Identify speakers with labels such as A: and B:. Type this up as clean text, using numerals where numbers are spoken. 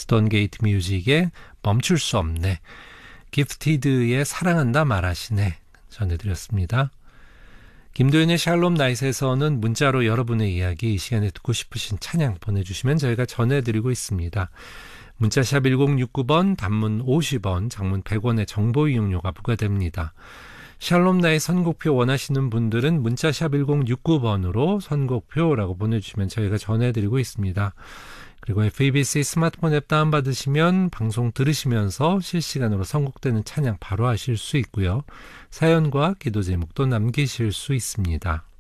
A: 스톤게이트 뮤직의 멈출 수 없네, 기프티드의 사랑한다 말하시네 전해드렸습니다. 김도윤의 샬롬 나잇에서는 문자로 여러분의 이야기, 이 시간에 듣고 싶으신 찬양 보내주시면 저희가 전해드리고 있습니다. 문자샵 1069번, 단문 50원, 장문 100원의 정보 이용료가 부과됩니다. 샬롬 나잇 선곡표 원하시는 분들은 문자샵 1069번으로 선곡표라고 보내주시면 저희가 전해드리고 있습니다. 그리고 FEBC 스마트폰 앱 다운받으시면 방송 들으시면서 실시간으로 선곡되는 찬양 바로 하실 수 있고요. 사연과 기도 제목도 남기실 수 있습니다.